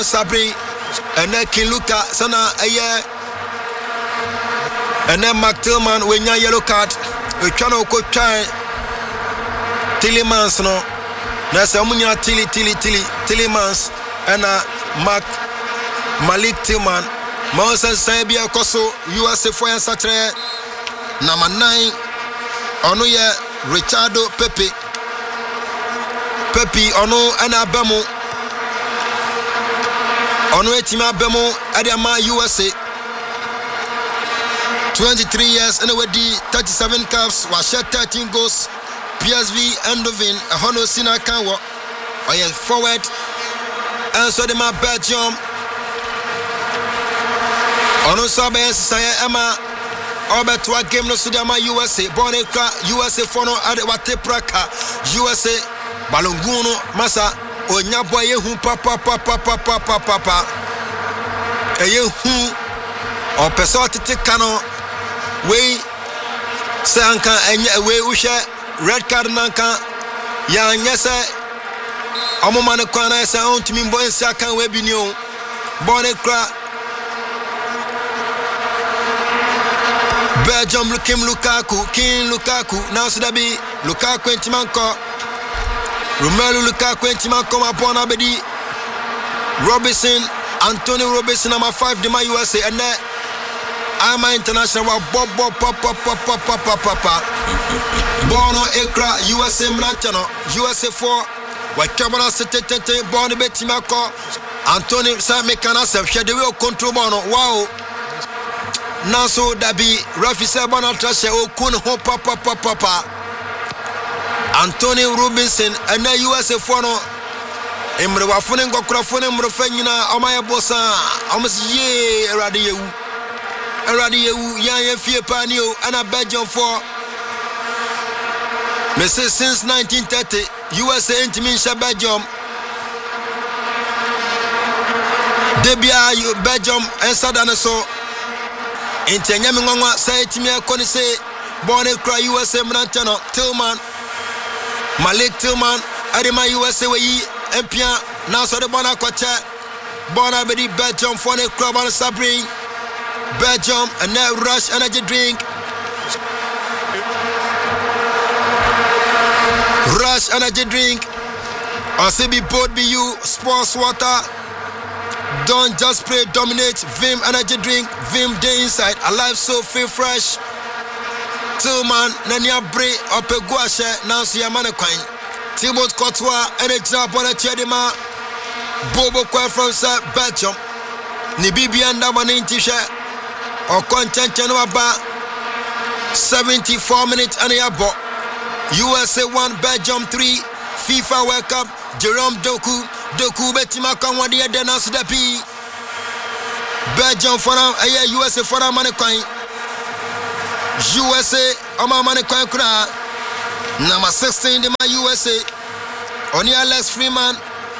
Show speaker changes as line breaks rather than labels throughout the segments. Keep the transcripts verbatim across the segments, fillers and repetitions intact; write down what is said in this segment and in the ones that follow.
Sabri and then King Luka Sana a year and then Mark Tillman when you yellow card we can go try Tillemans no that's a munya Tilly Tilly Tilly Tillemans and uh, Mark Malik Tillman Moses Sabia Koso U S A for Satre number nine ono ye Richardo Pepe Pepe ono and Abamo ono etima Abamo Adama U S A twenty-three years and already thirty-seven caps was shot thirteen goals P S V Eindhoven a Hono Sina Kanwa or yes forward and so the my Belgium ono sabe saya Emma Albert wa game no Sudama U S A Boneka U S A fono ade wate praka U S A Balonguno Masa Onyabo yehu papa papa papa papa eyehu o peso tete kano we se anka enye we uhwe red card nanka ya nyese omoma ne kwana se ontimi mbo nsia kan we bi ni o Boneka Belgium Lukim Lukaku, King Lukaku, now Sudabi, Lukaku Entimanko, Romelu Lukaku Entimanko, Mapona Bedi, Robinson, Anthony Robinson, number five, the my U S A, and then I'm international, Bob Bob Pop Pop Pop Pop Pop Pop Bono Ekra, U S A Mlantano, U S A four, Wakabana Sete, Bono Betimako, Anthony Samekana, Shadi will control Bono, wow. Naso Dabi Rafi Sabana Trashe O Kun Ho Papa Papa Anthony Robinson and the U S A Fono Emre Wafune Gokrafone Mrofenina Amaya Bossa almost ye Radio Radio Yan Fie Panio and a Belgium for Messi since nineteen thirty U S A Intimisha Belgium Debia Belgium and Sadanaso Inti nyame ngwa say timi akoni say born cry U S A Mrantano Tillman Malik Tillman Adema U S A we empia now so the bona kwacha bona bedi Belgium for the club on Sabri Belgium and now Rush energy drink Rush energy drink on C B Boat B U sports water. Don't just play, dominate. Vim energy drink, Vim day inside. Alive so feel fresh. Tillman, Nanya Bray, Ope Guashe, Nancy Amanaquine. Thibaut Courtois, energy up on a Chedima. Bobo Kwa from Belgium. Nibibi and Daman T-shirt. Or content Chanwaba. seventy-four minutes and a bo. U S A one, Belgium three. FIFA World Cup. Jerome Doku. Doku betima kanwa dia dena sudapi Belgium for now aye U S A for now manekwan U S A ama manekwan kura number sixteen the my U S A oni Alex Freeman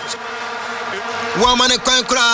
wa manekwan kura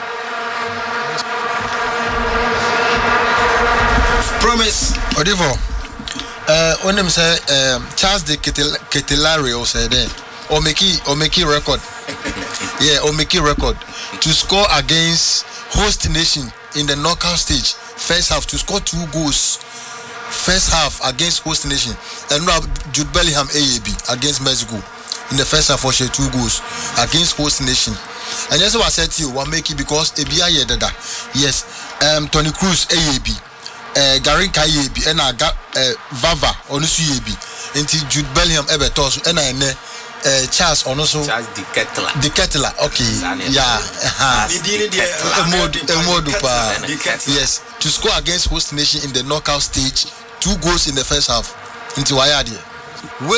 promise
Odivo uh onem say um Charles de Ketelaere said there or make it or make it record yeah or make it record to score against host nation in the knockout stage first half to score two goals first half against host nation and now Jude Bellingham A A B against Mexico in the first half for share two goals against host nation and that's what I said to you one make it because A B I dada yes um Tony Cruz A A B uh Gary Kai A A B and I got uh Vava Onusu A A B until Jude Bellingham Ebetos and I ne Uh, Charles also
Charles de Ketelaere.
De Ketelaere, okay, yeah, yes, to score against host nation in the knockout stage, two goals in the first half. Into Wayadi.